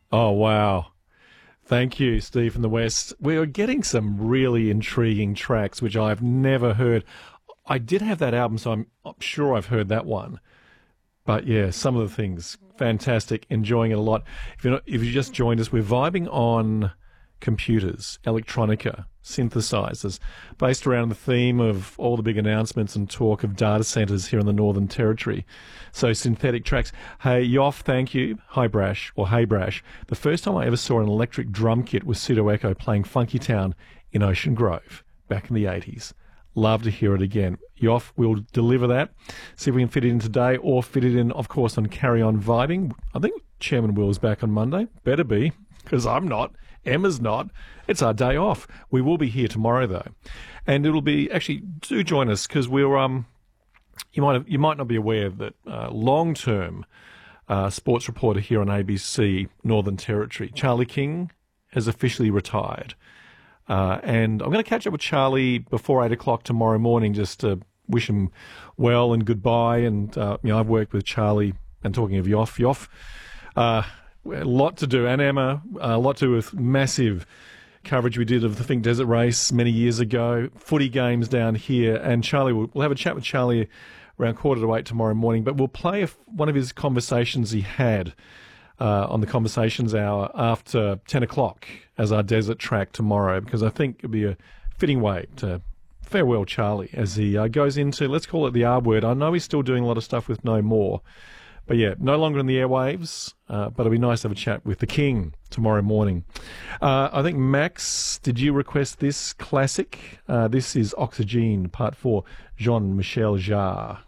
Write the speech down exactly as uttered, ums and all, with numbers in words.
Oh, wow. Thank you, Steve from the West. We are getting some really intriguing tracks, which I've never heard. I did have that album, so I'm, I'm sure I've heard that one. But yeah, some of the things, fantastic, enjoying it a lot. If you're not, if you just joined us, we're vibing on computers, electronica, synthesizers, based around the theme of all the big announcements and talk of data centers here in the Northern Territory. So synthetic tracks. Hey, Yoff, thank you. Hi, Brash, or Hey, Brash. The first time I ever saw an electric drum kit was Pseudo Echo playing Funky Town in Ocean Grove back in the eighties. Love to hear it again. Yoff, we'll deliver that. See if we can fit it in today or fit it in, of course, on Carry On Vibing. I think Chairman Will's back on Monday. Better be, because I'm not. Emma's not. It's our day off. We will be here tomorrow, though. And it'll be, actually, do join us, because we're, um, you might have, you might not be aware that uh, long-term uh, sports reporter here on A B C Northern Territory, Charlie King, has officially retired. Uh, and I'm going to catch up with Charlie before eight o'clock tomorrow morning just to wish him well and goodbye. And, uh, you know, I've worked with Charlie, and talking of Yoff, Yoff, uh, a lot to do. And Emma, a lot to do with massive coverage we did of the Think Desert Race many years ago, footy games down here. And Charlie, we'll, we'll have a chat with Charlie around quarter to eight tomorrow morning, but we'll play a, one of his conversations he had Uh, on the Conversations Hour after ten o'clock as our desert track tomorrow, because I think it'd be a fitting way to farewell Charlie as he uh, goes into, let's call it the R word. I know he's still doing a lot of stuff with No More, but yeah, no longer in the airwaves, uh, but it'll be nice to have a chat with the King tomorrow morning. Uh, I think, Max, did you request this classic? Uh, this is Oxygen, Part four, Jean-Michel Jarre.